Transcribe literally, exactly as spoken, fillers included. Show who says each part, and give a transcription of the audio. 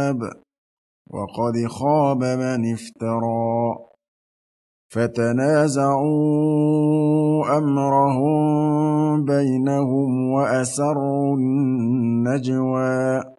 Speaker 1: كذب وقد خاب من افترى فتنازعوا أمرهم بينهم وأسروا النجوى